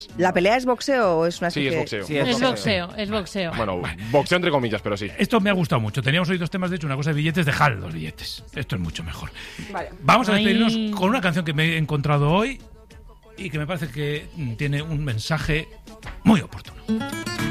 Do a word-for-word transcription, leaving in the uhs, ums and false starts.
¿La pelea es boxeo o es una Sí, especie? es boxeo. Sí, es Es boxeo. boxeo, es boxeo. Bueno, boxeo entre comillas, pero sí. Esto me ha gustado mucho. Teníamos hoy dos temas, de hecho, una cosa de billetes, dejad los billetes. Esto es mucho mejor. Vale. Vamos a Ay. despedirnos con una canción que me he encontrado hoy y que me parece que tiene un mensaje muy oportuno.